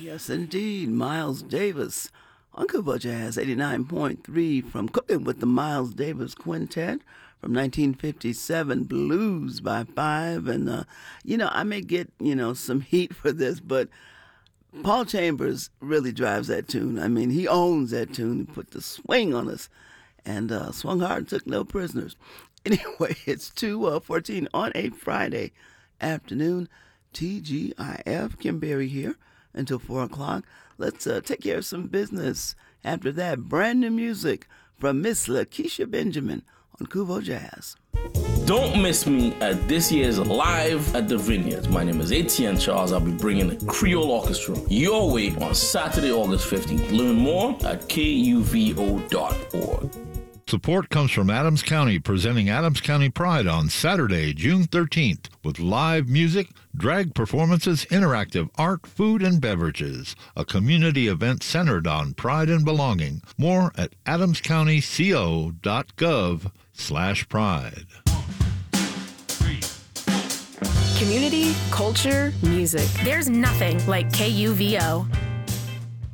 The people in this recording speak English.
Yes, indeed. Miles Davis on Kubo Jazz 89.3 from Cooking with the Miles Davis Quintet from 1957, Blues by Five. And, I may get, some heat for this, but Paul Chambers really drives that tune. I mean, he owns that tune. He put the swing on us and swung hard and took no prisoners. Anyway, it's 2:14 on a Friday afternoon. TGIF, Kim Berry here until 4 o'clock. Let's take care of some business. After that, brand new music from Miss Lakeisha Benjamin on Kubo Jazz. Don't miss me at this year's Live at the Vineyards. My name is Etienne Charles. I'll be bringing the Creole Orchestra your way on Saturday, August 15th. Learn more at kuvo.org. Support comes from Adams County, presenting Adams County Pride on Saturday, June 13th, with live music, drag performances, interactive art, food, and beverages. A community event centered on pride and belonging. More at adamscountyco.gov/pride. Community, culture, music. There's nothing like KUVO.